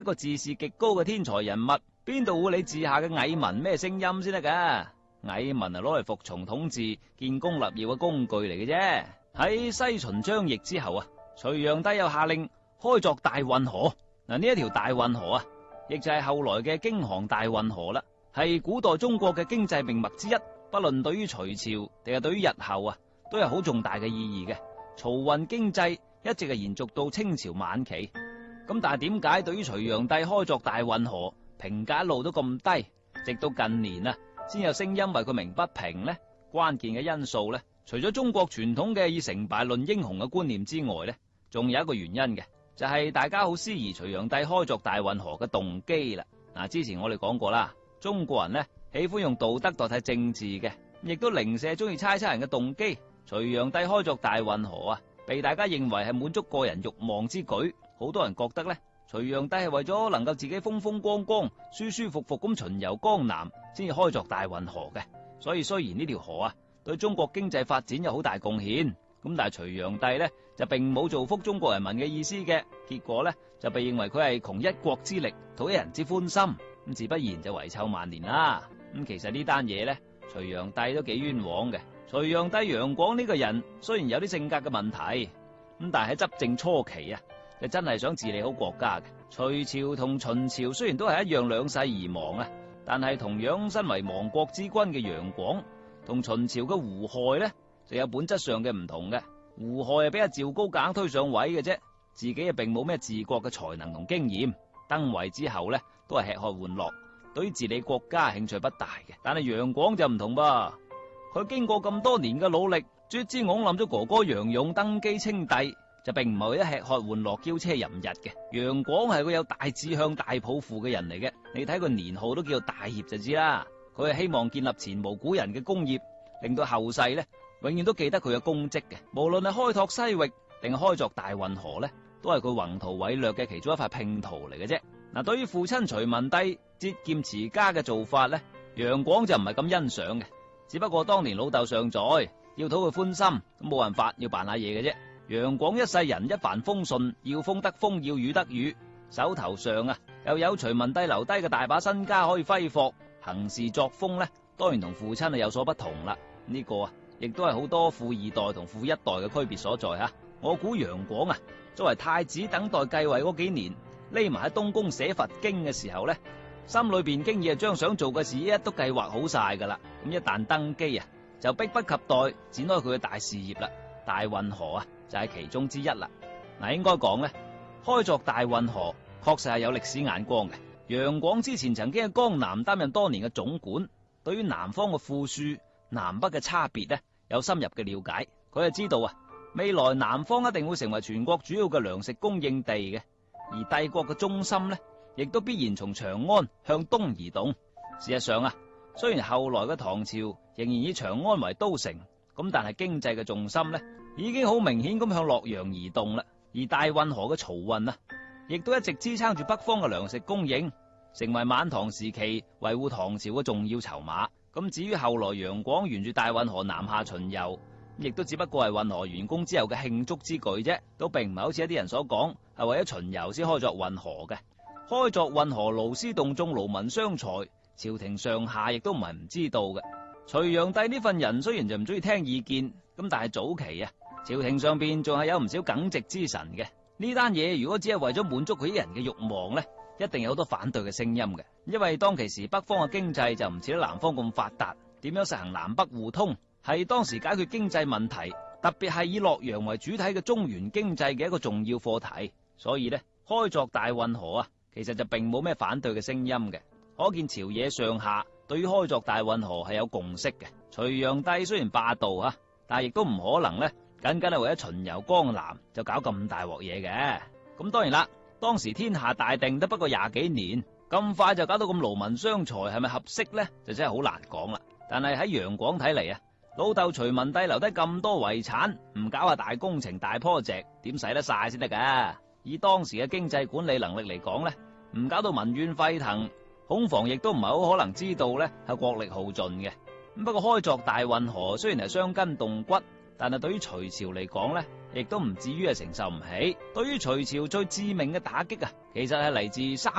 一個自視極高嘅天才人物，邊度會理治下嘅蟻民咩聲音先得噶？蟻民啊，攞嚟服從統治、建功立業嘅工具嚟嘅啫。喺西秦張翼之後啊，隋煬帝又下令開鑿大運河。嗱，呢一條大運河啊，亦就係後來嘅京杭大運河啦，係古代中國嘅經濟命脈之一。不論對於隋朝定係對於日後啊，都有好重大嘅意義嘅。漕運經濟一直係延續到清朝晚期。咁但係點解對於隋煬帝開鑿大運河評價一路都咁低，直到近年啊先有聲音為佢鳴不平呢？關鍵嘅因素呢，除咗中國傳統嘅以成敗論英雄嘅觀念之外呢，仲有一個原因嘅，就係大家好思疑隋煬帝開鑿大運河嘅動機啦。嗱，之前我哋講過啦，中國人呢喜歡用道德代替政治嘅，亦都零舍中意猜測人嘅動機。隋煬帝開鑿大運河啊，被大家認為係滿足個人慾望之舉。好多人覺得呢，隋煬帝係為咗能夠自己風風光光、舒舒服服咁巡遊江南，先至開鑿大運河嘅。所以雖然呢條河啊對中國經濟發展有好大貢獻，咁但係隋煬帝呢就並冇造福中國人民嘅意思嘅。結果呢就被認為佢係窮一國之力，討一人之歡心，咁自不然就遺臭萬年啦。咁其實呢單嘢呢，隋煬帝都幾冤枉嘅。隋煬帝楊廣呢個人雖然有啲性格嘅問題，咁但係喺執政初期啊，就真係想治理好國家嘅。隋朝同秦朝雖然都係一樣兩世而亡啊，但係同樣身為亡國之君嘅楊廣，同秦朝嘅胡亥呢，就有本質上嘅唔同嘅。胡亥係俾阿趙高硬推上位嘅啫，自己啊並冇咩治國嘅才能同經驗，登位之後呢，都係吃喝玩樂，對於治理國家興趣不大嘅。但係楊廣就唔同噃。佢經過咁多年嘅努力，卒之拱冧咗哥哥楊勇登基稱帝，就並唔係為咗吃喝玩樂、驕奢淫逸嘅。楊廣係個有大志向、大抱負嘅人嚟嘅，你睇個年號都叫做大業就知啦。佢係希望建立前無古人嘅功業，令到後世呢永遠都記得佢嘅功績嘅。無論係開拓西域定係開鑿大運河呢，都係佢宏圖偉略嘅其中一塊拼圖嚟嘅啫。嗱，對於父親隋文帝節儉持家嘅做法呢，楊廣就唔係咁欣賞嘅。只不過當年老豆尚在，要討佢歡心，咁冇辦法要辦下嘢嘅啫。楊廣一世人一帆風順，要風得風，要雨得雨，手頭上啊又有隋文帝留低嘅大把身家可以揮霍，行事作風呢，當然同父親係有所不同啦。呢個啊亦都係好多富二代同富一代嘅區別所在吓。我估楊廣啊作為太子等待繼位嗰幾年，匿埋喺東宮寫佛經嘅時候呢，心裏邊經已係將想做嘅事一都計劃好晒噶啦。咁一旦登基啊，就迫不及待展開佢嘅大事業啦。大運河啊就係其中之一啦。嗱，應該講呢，開鑿大運河確實係有歷史眼光嘅。楊廣之前曾經喺江南擔任多年嘅總管，對於南方嘅富庶、南北嘅差別呢，有深入嘅了解。佢就知道啊，未來南方一定會成為全國主要嘅糧食供應地嘅，而帝國嘅中心呢，亦都必然從長安向東移動。事實上啊，雖然後來嘅唐朝仍然以長安為都城，咁但係經濟嘅重心呢，已經好明顯咁向洛陽移動啦。而大運河嘅漕運啊，亦都一直支撐住北方嘅糧食供應，成為晚唐時期維護唐朝嘅重要籌碼。咁至於後來楊廣沿住大運河南下巡遊，亦都只不過係運河完工之後嘅慶祝之舉啫，都並唔係好似一啲人所講係為咗巡遊先開鑿運河嘅。開鑿運河勞師動眾、勞民傷財，朝廷上下亦都唔係唔知道嘅。隋煬帝呢份人雖然就唔中意聽意見，咁但係早期啊，朝廷上邊仲係有唔少耿直之臣嘅。呢單嘢如果只係為咗滿足佢啲人嘅慾望呢，一定有好多反對嘅聲音嘅。因為當其時北方嘅經濟就唔似得南方咁發達，點樣實行南北互通係當時解決經濟問題，特別係以洛陽為主體嘅中原經濟嘅一個重要課題。所以呢，開鑿大運河啊，其實就並冇咩反對嘅聲音嘅。可見朝野上下對於開鑿大運河係有共識嘅。隋煬帝雖然霸道啊，但係亦都唔可能呢，僅僅係為咗巡遊江南就搞咁大鑊嘢嘅。咁當然啦，當時天下大定得不過20幾年，咁快就搞到咁勞民傷財，係咪合適呢？就真係好難講啦。但係喺楊廣睇嚟啊，老豆隋文帝留低咁多遺產，唔搞下大工程大 project，點使得晒先得噶？以當時嘅經濟管理能力嚟講呢，唔搞到民怨沸騰，恐防亦都唔係好可能知道呢係國力耗盡嘅。不過開鑿大運河雖然係傷筋動骨， 但係對於隋朝嚟講咧，亦都唔至於係承受唔起。對於隋朝最致命嘅打擊啊，其實係嚟自